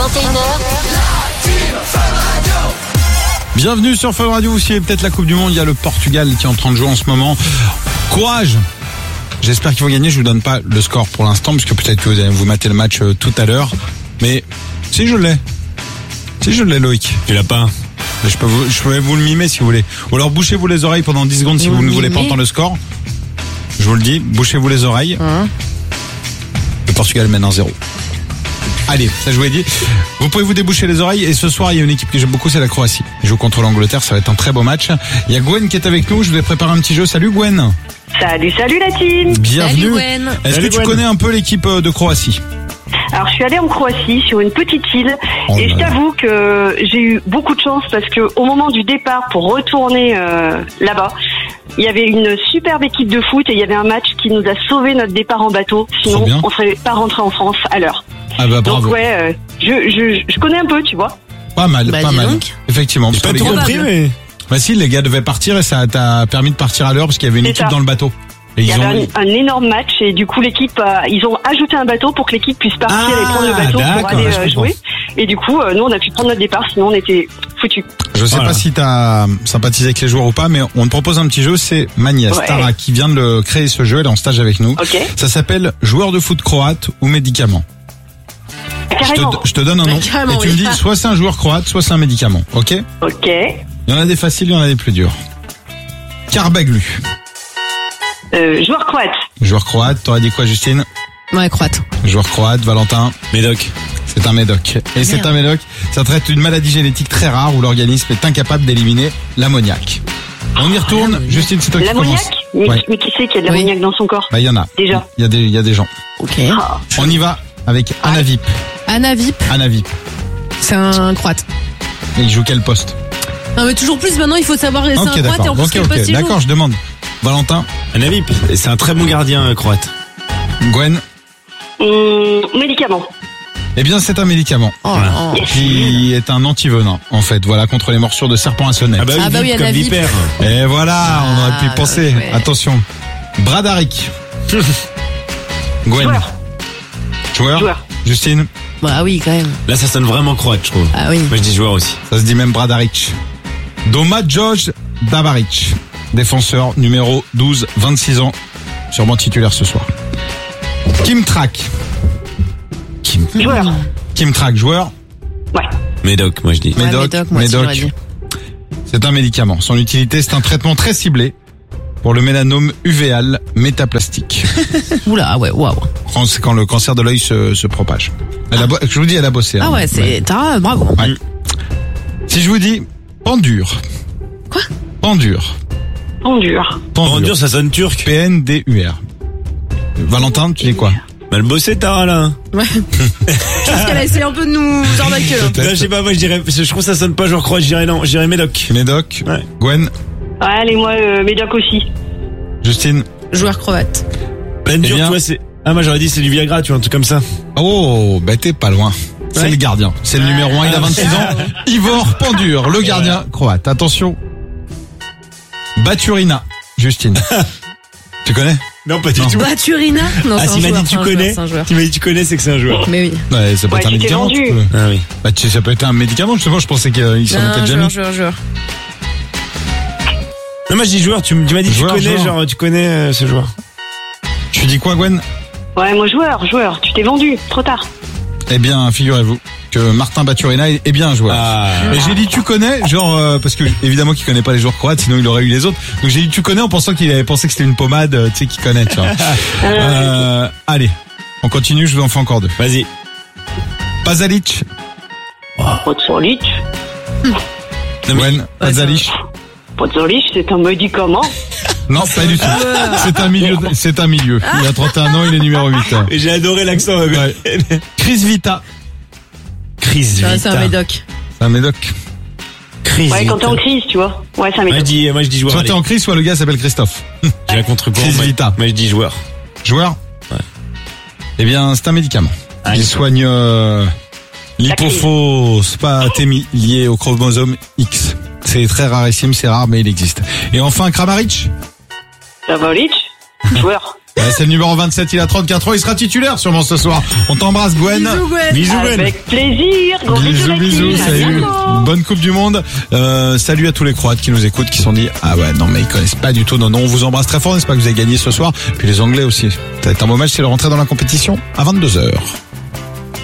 Bienvenue sur Fun Radio, vous suivez peut-être la Coupe du Monde, il y a le Portugal qui est en train de jouer en ce moment. Courage! J'espère qu'ils vont gagner, je vous donne pas le score pour l'instant, parce que peut-être que vous allez vous mater le match tout à l'heure. Mais si je l'ai. Si je l'ai, Loïc. Tu l'as pas? Je peux vous le mimer si vous voulez. Ou alors bouchez-vous les oreilles pendant 10 secondes si vous ne voulez pas entendre le score. Je vous le dis, bouchez-vous les oreilles. Le Portugal mène 1-0. Allez, ça je vous l'ai dit. Vous pouvez vous déboucher les oreilles et ce soir il y a une équipe que j'aime beaucoup, c'est la Croatie. Ils jouent contre l'Angleterre, ça va être un très beau match. Il y a Gwen qui est avec nous, je vais préparer un petit jeu. Salut Gwen. Salut la team. Bienvenue. Salut Gwen. Est-ce que tu connais un peu l'équipe de Croatie? Alors je suis allée en Croatie sur une petite île et je t'avoue que j'ai eu beaucoup de chance parce que au moment du départ pour retourner là-bas, il y avait une superbe équipe de foot et il y avait un match qui nous a sauvé notre départ en bateau. Sinon on serait pas rentré en France à l'heure. Ah bah bravo. Donc ouais, je connais un peu, tu vois. Pas mal, pas mal. Donc. Effectivement. J'ai pas tout compris, mais... Bah si, les gars devaient partir et ça t'a permis de partir à l'heure parce qu'il y avait une équipe dans le bateau. Et il y avait un énorme match et du coup l'équipe, ils ont ajouté un bateau pour que l'équipe puisse partir et prendre le bateau pour aller jouer. Et du coup, nous on a pu prendre notre départ, sinon on était foutus. Je sais pas si t'as sympathisé avec les joueurs ou pas, mais on te propose un petit jeu, c'est ma nièce Tara qui vient de créer ce jeu, elle est en stage avec nous. Okay. Ça s'appelle joueur de foot croate ou médicament. Je te donne un nom et tu me dis soit c'est un joueur croate, soit c'est un médicament, ok? Ok. Il y en a des faciles, il y en a des plus durs. Karbaglu. Joueur croate. Joueur croate, t'aurais dit quoi Justine? Ouais, croate. Joueur croate, Valentin. Médoc. C'est un médoc. Et c'est un médoc, ça traite une maladie génétique très rare où l'organisme est incapable d'éliminer l'ammoniac. On y retourne, Justine, c'est toi qui commence. L'ammoniac? Mais qui sait qu'il y a de l'ammoniac dans son corps? Bah il y en a. Déjà. Il y a des gens. Ok. On y va avec Anavip. Anavip. C'est un croate. Et il joue quel poste? Non mais toujours plus maintenant il faut savoir c'est un croate et en plus quel poste il joue. D'accord, je demande. Valentin. Anavip, c'est un très bon gardien croate. Gwen. Médicament. Eh bien, c'est un médicament qui est un antivenin, en fait. Voilà, contre les morsures de serpents à sonnette. Ah bah oui, comme vipère. Et voilà, on aurait pu y penser. Ouais. Attention. Bradaric. Gwen. Joueur. Justine. Bah oui, quand même. Là, ça sonne vraiment croate, je trouve. Ah oui. Moi, je dis joueur aussi. Ça se dit même Bradaric. Doma George Davaric. Défenseur numéro 12, 26 ans. Sûrement titulaire ce soir. Kim Track. Joueur. Kim Track, joueur. Ouais. Médoc, moi je dis. Médoc. C'est un médicament. Son utilité, c'est un traitement très ciblé pour le mélanome uvéal métaplastique. Oula, ouais, waouh. C'est quand le cancer de l'œil se propage. Je vous dis, elle a bossé. Ah ouais, c'est bravo. Ouais. Si je vous dis pendure. Quoi? Pendure, ça sonne turc. PNDUR. Valentin, tu dis quoi? Mal bossé, Tara, là. Ouais. Je pense qu'elle a essayé un peu de nous arnaquer. Non, je sais pas, moi je dirais, je trouve que ça sonne pas genre croate, je dirais Médoc. Médoc. Ouais. Gwen. Ouais, allez, moi, Médoc aussi. Justine. Joueur croate. Pendure, tu vois, c'est... Ah, moi j'aurais dit c'est du Viagra, tu vois, un truc comme ça. Oh, bah t'es pas loin. C'est le gardien. C'est le numéro 1, il a 26 ans. Ivor Pendure, le gardien croate. Attention. Baturina. Justine. Tu connais? Non, pas du tout. Baturina? Non, ah, s'il m'a dit tu connais, c'est que c'est un joueur. Mais oui. Ouais, ça peut être un médicament. Ah oui. Bah, ça peut être un médicament, justement, je pensais qu'il s'en était déjà mis. Joueur. Non, moi je dis joueur, tu m'as dit tu connais, genre, tu connais ce joueur. Tu dis quoi, Gwen? Ouais, moi joueur, tu t'es vendu, trop tard. Eh bien, figurez-vous que Martin Baturina est bien un joueur. Et j'ai dit tu connais, genre parce que évidemment qu'il connaît pas les joueurs croates, sinon il aurait eu les autres. Donc j'ai dit tu connais en pensant qu'il avait pensé que c'était une pommade, tu sais, qu'il connaît, tu vois. Allez, on continue, je vous en fais encore deux. Vas-y. Pasalic. Pasalic. Gwen, Pasalic. Pasalic, c'est un médicament. Non, pas du tout. C'est un milieu. Il a 31 ans, il est numéro 8. Et j'ai adoré l'accent. Ouais. Chris Vita. C'est un médoc. C'est un médoc. Chris. Ouais, quand t'es en crise, tu vois. Ouais, c'est un médoc. Moi je dis joueur. Soit t'es en crise, soit le gars s'appelle Christophe. J'ai la contre-courant. Chris Vita. Moi je dis joueur. Joueur? Ouais. Eh bien, c'est un médicament. Il soigne l'hypophosphatémie liée au chromosome X. C'est très rarissime, c'est rare, mais il existe. Et enfin, Kramaric. Joueur. C'est le numéro 27, il a 34 ans, il sera titulaire sûrement ce soir. On t'embrasse, Gwen. Bisous, Gwen. Avec plaisir. Gros Bisous, salut. Bonne Coupe du Monde. Salut à tous les Croates qui nous écoutent, qui se sont dit ah ouais non mais ils connaissent pas du tout nos noms. On vous embrasse très fort, n'est-ce pas que vous avez gagné ce soir. Puis les Anglais aussi. Ça va être un beau match, c'est le rentrer dans la compétition à 22h.